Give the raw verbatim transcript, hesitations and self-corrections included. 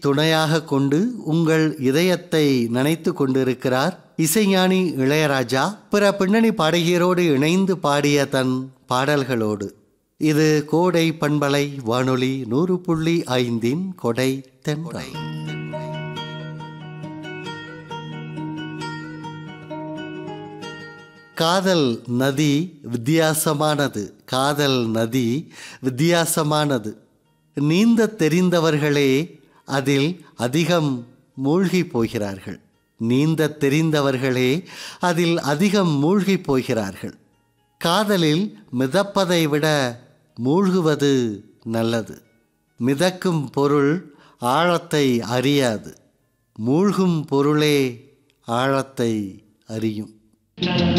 துணையாக கொண்டு உங்கள் இதயத்தை நனைத்து கொண்டிருக்கிறார் இசைஞானி இளையராஜா பிற பின்னணி பாடகியரோடு இணைந்து பாடிய தன் பாடல்களோடு. இது கோடை பண்பலை வானொலி நூறு புள்ளி ஐந்தின் கொடை தென்றல். காதல் நதி வித்தியாசமானது. காதல் நதி வித்தியாசமானது. நீந்த தெரிந்தவர்களே அதில் அதிகம் மூழ்கி போகிறார்கள். நீந்த தெரிந்தவர்களே அதில் அதிகம் மூழ்கி போகிறார்கள். காதலில் மிதப்பதை விட மூழ்குவது நல்லது. மிதக்கும் பொருள் ஆழத்தை அறியாது. மூழ்கும் பொருளே ஆழத்தை அறியும்.